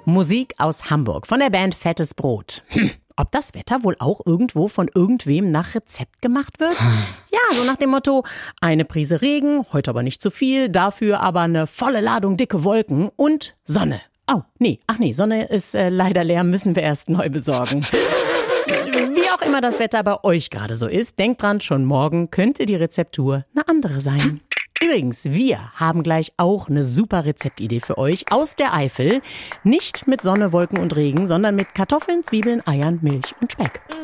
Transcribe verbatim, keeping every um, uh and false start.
Musik aus Hamburg von der Band Fettes Brot. Hm. Ob das Wetter wohl auch irgendwo von irgendwem nach Rezept gemacht wird? Ja, so nach dem Motto, eine Prise Regen, heute aber nicht zu viel, dafür aber eine volle Ladung dicke Wolken und Sonne. Oh, nee, ach nee, Sonne ist äh, leider leer, müssen wir erst neu besorgen. Wie auch immer das Wetter bei euch gerade so ist, denkt dran, schon morgen könnte die Rezeptur eine andere sein. Übrigens, wir haben gleich auch eine super Rezeptidee für euch aus der Eifel. Nicht mit Sonne, Wolken und Regen, sondern mit Kartoffeln, Zwiebeln, Eiern, Milch und Speck.